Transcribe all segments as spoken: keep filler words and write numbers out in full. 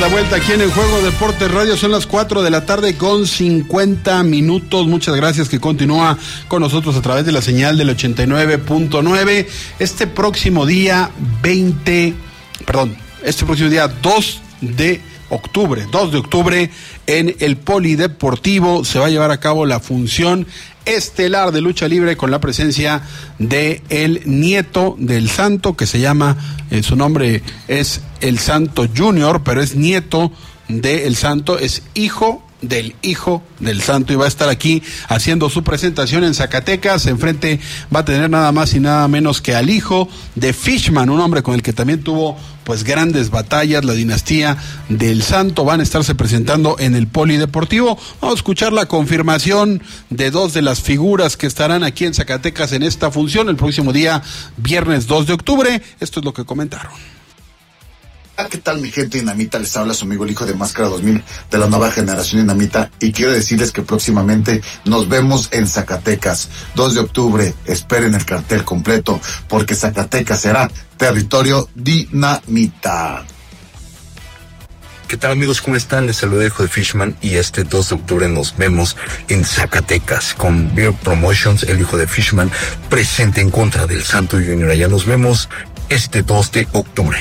la vuelta aquí en el Juego Deportes Radio, son las cuatro de la tarde con cincuenta minutos. Muchas gracias que continúa con nosotros a través de la señal del ochenta y nueve punto nueve. Este próximo día veinte, perdón, este próximo día dos de octubre, dos de octubre, en el Polideportivo se va a llevar a cabo la función estelar de lucha libre con la presencia de el nieto del Santo, que se llama, eh, su nombre es el Santo Junior, pero es nieto del Santo, es hijo del hijo del Santo, y va a estar aquí haciendo su presentación en Zacatecas. Enfrente va a tener nada más y nada menos que al hijo de Fishman, un hombre con el que también tuvo pues grandes batallas, la dinastía del Santo. Van a estarse presentando en el Polideportivo. Vamos a escuchar la confirmación de dos de las figuras que estarán aquí en Zacatecas en esta función el próximo día, viernes dos de octubre. Esto es lo que comentaron. ¿Qué tal, mi gente dinamita? Les habla su amigo el hijo de Máscara dos mil de la nueva generación dinamita, y quiero decirles que próximamente nos vemos en Zacatecas, dos de octubre. Esperen el cartel completo, porque Zacatecas será territorio dinamita. ¿Qué tal, amigos? ¿Cómo están? Les saluda el hijo de Fishman, y este dos de octubre nos vemos en Zacatecas con Beer Promotions, el hijo de Fishman, presente en contra del Santo Junior. Allá nos vemos este dos de octubre.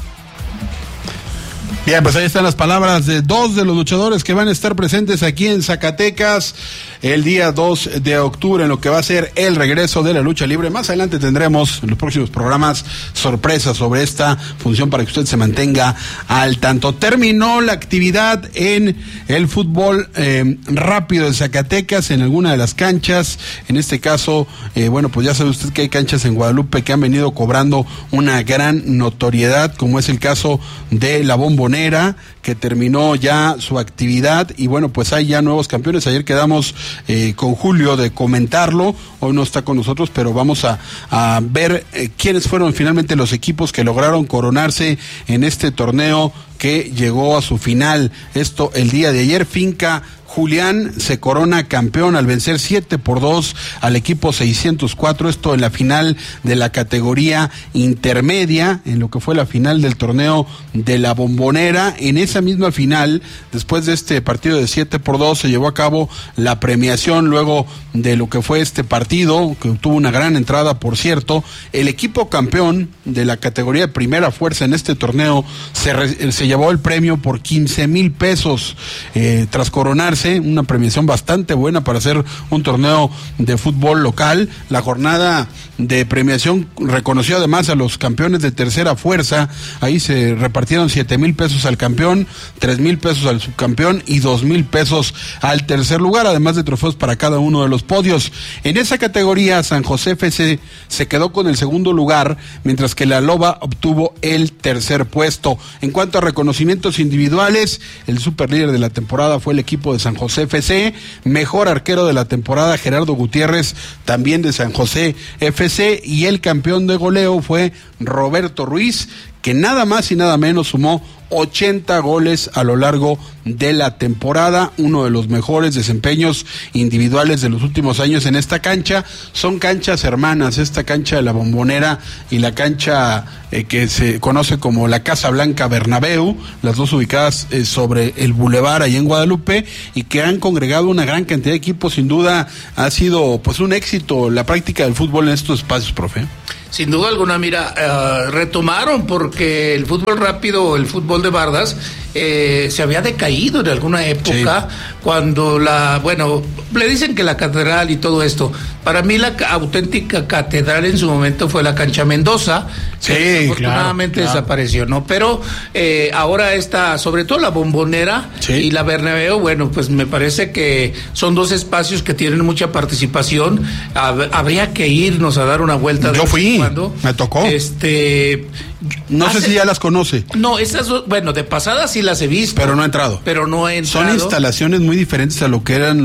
Bien, pues ahí están las palabras de dos de los luchadores que van a estar presentes aquí en Zacatecas el día dos de octubre en lo que va a ser el regreso de la lucha libre. Más adelante tendremos en los próximos programas sorpresas sobre esta función para que usted se mantenga al tanto. Terminó la actividad en el fútbol eh, rápido de Zacatecas, en alguna de las canchas. En este caso, eh, bueno, pues ya sabe usted que hay canchas en Guadalupe que han venido cobrando una gran notoriedad, como es el caso de la Bombonera, que terminó ya su actividad, y bueno, pues hay ya nuevos campeones. Ayer quedamos eh, con Julio de comentarlo, hoy no está con nosotros, pero vamos a, a ver eh, quiénes fueron finalmente los equipos que lograron coronarse en este torneo que llegó a su final. Esto el día de ayer. Finca Julián se corona campeón al vencer siete por dos al equipo seiscientos cuatro, esto en la final de la categoría intermedia, en lo que fue la final del torneo de la Bombonera. En esa misma final, después de este partido de siete por dos, se llevó a cabo la premiación luego de lo que fue este partido, que tuvo una gran entrada, por cierto. El equipo campeón de la categoría de primera fuerza en este torneo se, re, se llevó el premio por quince mil pesos eh, tras coronarse, una premiación bastante buena para hacer un torneo de fútbol local. La jornada de premiación reconoció además a los campeones de tercera fuerza. Ahí se repartieron siete mil pesos al campeón, tres mil pesos al subcampeón y dos mil pesos al tercer lugar, además de trofeos para cada uno de los podios. En esa categoría, San José F C se quedó con el segundo lugar, mientras que la Loba obtuvo el tercer puesto. En cuanto a reconocimientos individuales, el superlíder de la temporada fue el equipo de San José F C, mejor arquero de la temporada Gerardo Gutiérrez, también de San José F C, y el campeón de goleo fue Roberto Ruiz, que nada más y nada menos sumó ochenta goles a lo largo de la temporada, uno de los mejores desempeños individuales de los últimos años en esta cancha. Son canchas hermanas, esta cancha de la Bombonera y la cancha eh, que se conoce como la Casa Blanca Bernabéu, las dos ubicadas eh, sobre el bulevar ahí en Guadalupe, y que han congregado una gran cantidad de equipos. Sin duda ha sido pues un éxito la práctica del fútbol en estos espacios, profe. Sin duda alguna, mira, uh, retomaron porque el fútbol rápido, el fútbol de bardas, eh, se había decaído en alguna época, sí. Cuando la, bueno, le dicen que la catedral y todo esto. Para mí la auténtica catedral en su momento fue la cancha Mendoza, sí, que desafortunadamente claro, claro. desapareció, ¿no? Pero eh, ahora está, sobre todo la Bombonera, sí, y la Bernabéu, bueno, pues me parece que son dos espacios que tienen mucha participación. Hab- habría que irnos a dar una vuelta. Yo fui, cuando, me tocó. Este... No hace, sé si ya las conoce. No, esas, bueno, de pasada sí las he visto. Pero no he entrado. Pero no he entrado. Son instalaciones muy diferentes a lo que eran los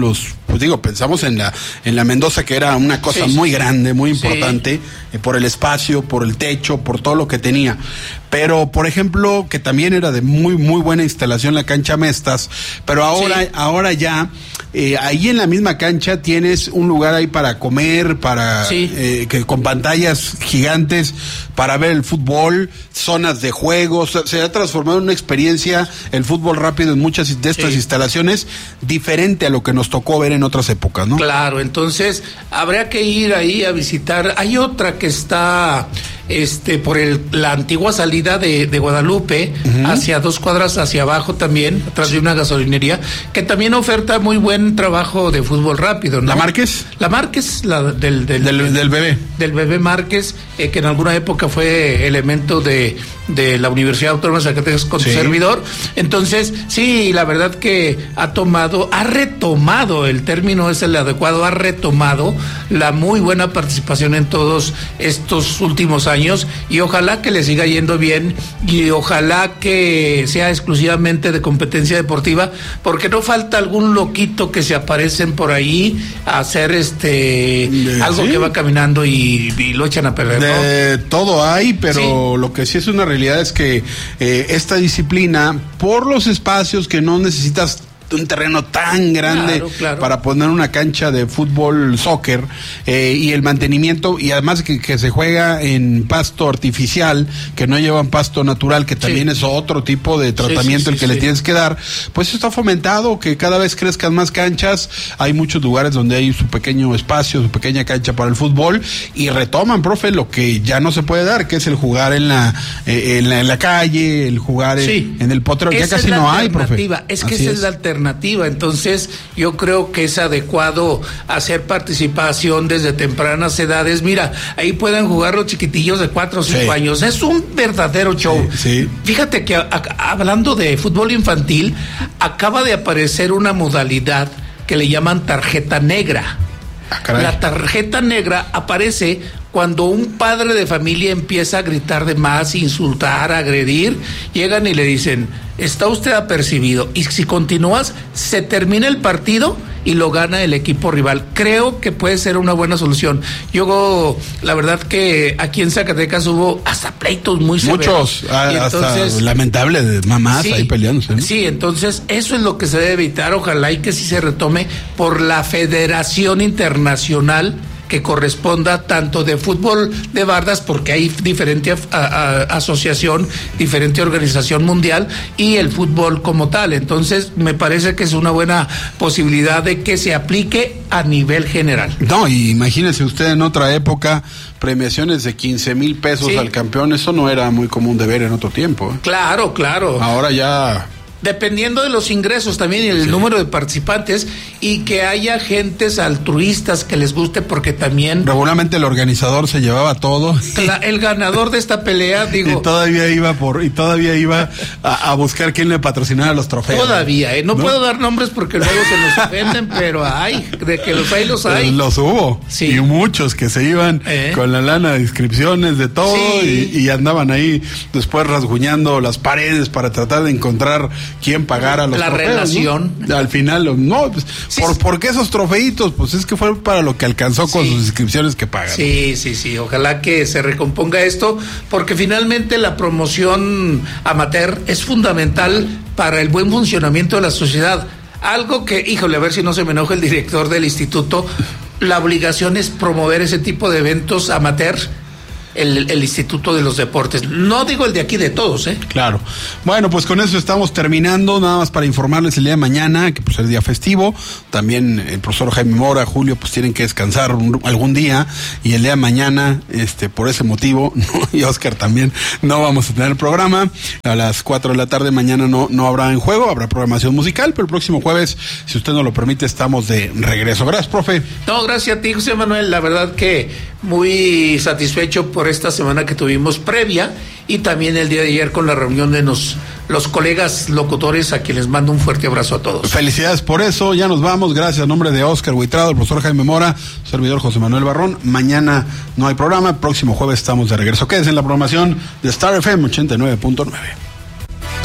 pues digo, pensamos en la en la Mendoza, que era una cosa sí, muy sí. grande, muy importante, sí. eh, por el espacio, por el techo, por todo lo que tenía. Pero, por ejemplo, que también era de muy, muy buena instalación la cancha Mestas, pero ahora, sí. ahora ya, eh, ahí en la misma cancha tienes un lugar ahí para comer, para, sí. eh, que con pantallas gigantes, para ver el fútbol, zonas de juegos, se ha transformado en una experiencia el fútbol rápido en muchas de estas sí. instalaciones, diferente a lo que nos tocó ver en otras épocas, ¿no? Claro, entonces, habría que ir ahí a visitar. Hay otra que está, este, por el, la antigua salida de, de Guadalupe, uh-huh. hacia dos cuadras hacia abajo también, atrás de una gasolinería, que también oferta muy buen trabajo de fútbol rápido, ¿no? ¿La Márquez? La Márquez, la del, del, del, del, del bebé. Del bebé Márquez, eh, que en alguna época fue elemento de, de la Universidad Autónoma de Zacatecas con sí. su servidor. Entonces, sí, la verdad que ha tomado, ha retomado, el término es el adecuado, ha retomado la muy buena participación en todos estos últimos años, y ojalá que le siga yendo bien, y ojalá que sea exclusivamente de competencia deportiva, porque no falta algún loquito que se aparecen por ahí a hacer este de, algo ¿sí? que va caminando y, y lo echan a perder, de, ¿no? Todo hay, pero sí. lo que sí es una realidad es que eh, esta disciplina, por los espacios que no necesitas un terreno tan grande claro, claro. para poner una cancha de fútbol, soccer, eh, y el mantenimiento, y además que, que se juega en pasto artificial, que no llevan pasto natural, que también sí. es otro tipo de tratamiento sí, sí, el que sí, le sí. tienes que dar, pues eso está fomentado, que cada vez crezcan más canchas. Hay muchos lugares donde hay su pequeño espacio, su pequeña cancha para el fútbol, y retoman, profe, lo que ya no se puede dar, que es el jugar en la eh, en, la, en la calle, el jugar sí. en, en el potrero, ya casi es no hay, profe. Es que Así esa es, es la alternativa. Entonces yo creo que es adecuado hacer participación desde tempranas edades. Mira, ahí pueden jugar los chiquitillos de cuatro o cinco sí. años. Es un verdadero show. Sí, sí. Fíjate que a, a, hablando de fútbol infantil, acaba de aparecer una modalidad que le llaman tarjeta negra. Ah, la tarjeta negra aparece cuando un padre de familia empieza a gritar de más, insultar, agredir, llegan y le dicen, está usted apercibido, y si continúas, se termina el partido y lo gana el equipo rival. Creo que puede ser una buena solución. Yo, la verdad que aquí en Zacatecas hubo hasta pleitos muy severos. Muchos, a, entonces, hasta lamentable, de mamás sí, ahí peleándose, ¿no? Sí, entonces eso es lo que se debe evitar, ojalá y que sí se retome por la Federación Internacional que corresponda, tanto de fútbol de bardas, porque hay diferente a, a, asociación, diferente organización mundial, y el fútbol como tal. Entonces me parece que es una buena posibilidad de que se aplique a nivel general. No, y imagínese usted en otra época, premiaciones de quince mil pesos sí. al campeón, eso no era muy común de ver en otro tiempo, ¿eh? Claro, claro. Ahora ya... Dependiendo de los ingresos también y el sí. número de participantes, y que haya gentes altruistas que les guste, porque también regularmente el organizador se llevaba todo. La, el ganador de esta pelea, digo, y todavía iba por y todavía iba a, a buscar quién le patrocinara los trofeos. Todavía, ¿eh? no, no puedo dar nombres porque luego se nos ofenden, pero hay, de que los hay, los hay. Los hubo, sí. y muchos que se iban ¿Eh? con la lana de inscripciones de todo sí. y, y andaban ahí después rasguñando las paredes para tratar de encontrar quién pagara los la trofeos, relación, ¿no? Al final, no, pues, sí, ¿por, sí. ¿por qué esos trofeitos? Pues es que fue para lo que alcanzó con sí. sus inscripciones que pagan. Sí, sí, sí, ojalá que se recomponga esto, porque finalmente la promoción amateur es fundamental para el buen funcionamiento de la sociedad. Algo que, híjole, a ver si no se me enoja el director del instituto, la obligación es promover ese tipo de eventos amateur. El, el Instituto de los Deportes, no digo el de aquí, de todos, ¿eh? Claro. Bueno, pues con eso estamos terminando, nada más para informarles el día de mañana, que pues es día festivo, también el profesor Jaime Mora, Julio, pues tienen que descansar un, algún día, y el día de mañana, este, por ese motivo, ¿no? Y Oscar también, no vamos a tener el programa, a las cuatro de la tarde mañana no, no habrá en juego, habrá programación musical, pero el próximo jueves, si usted nos lo permite, estamos de regreso. Gracias, profe. No, gracias a ti, José Manuel, la verdad que muy satisfecho por esta semana que tuvimos previa, y también el día de ayer con la reunión de nos, los colegas locutores, a quienes mando un fuerte abrazo a todos. Felicidades por eso, ya nos vamos, gracias a nombre de Oscar Huitrado, el profesor Jaime Mora, servidor José Manuel Barrón. Mañana no hay programa, próximo jueves estamos de regreso. Quédense en la programación de Star F M ochenta y nueve punto nueve.